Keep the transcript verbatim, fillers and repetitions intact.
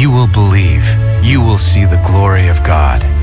you will believe, you will see the glory of God.